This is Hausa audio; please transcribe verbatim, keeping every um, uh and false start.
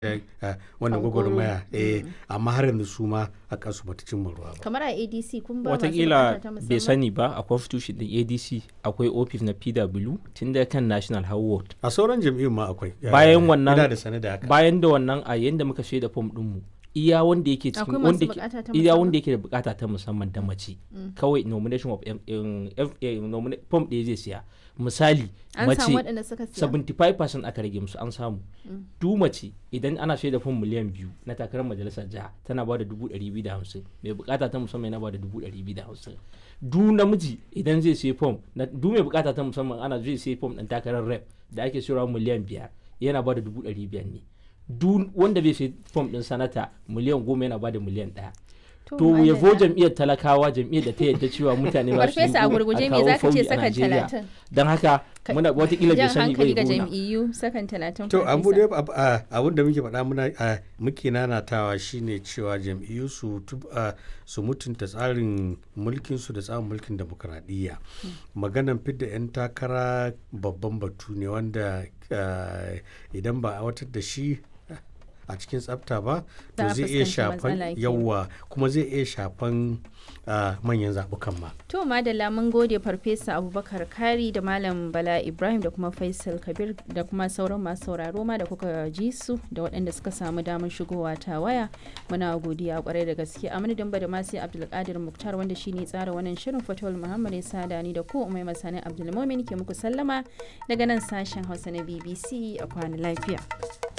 wannan Hankoro. gwagwarmaya eh amma har yanzu su ma a kansu bata cimma ruwa ba. Kamar a A D C kun ba masu watakila bukata ta bai musamman? sani ba a constitution din A D C akwai office na P W tun da kan national howard A sauran jam'iyyun ma akwai. Bayan wannan- ina da sane da haka. bayan da wannan a yanda muka shaida form dinmu iya wanda yake cikin Akwai wanda masu ke- bukata ta iya musamman? wanda yake da bukata ta musamman ta mace kawai nomination of em- em- F- eh, nomina- form ɗaya zai siya misali An mace samu waɗanda suka siya. seventy-five percent aka rage musu an samu du mace idan ana shaida fom miliyan biyu na takarar majalisar jiha tana ba da dubu ɗari biyu da hamsin mai bukata ta musamman yana ba da dubu ɗari biyu da hamsin du namiji idan zai sai fom na du mai bukata ta musamman ana zai sai fom ɗin takarar rep da ake sayarwa miliyan biyar yana ba da dubu ɗari biyar ne du wanda bai sai fom ɗin sanata miliyan goma yana ba da miliyan ɗaya to ya vo jam'iyyar talakawa jam'iyyar da ta yadda cewa mutane ba su Farfesa a gurguje me zaka ce sakan talatin? don haka muna watakila bai Jan sani bai hankali ga gona jam'iyyu sakan talatin. To abu Farfesa. dai ab- a- abin da muke faɗa muna a, muke nanatawa shine cewa jam'iyyu su tub- a, su mutunta tsarin mulkin su da tsarin mulkin demokradiyya. Maganan fidda 'yan takara babban batu ne wanda a, idan ba a watar da shi a cikin tsafta ba to Za a zai iya fuskanci matsala shafan kenan. yawa kuma zai iya shafan a, manyan zaɓukan ma. To madalla mun gode Farfesa Abubakar Kari da Malam Bala Ibrahim da kuma Faisal Kabir da kuma sauran masu sauraro ma da kuka ji su da waɗanda suka samu damar shigowa ta waya. Muna godiya kwarai da gaske. A madadin da masu Abdulkadir Muktar wanda shine tsara wannan shirin Fatawul Muhammad ya sada ni da ku Umai Masani Abdulmumin ke muku sallama daga nan sashen Hausa na B B C a kwana lafiya.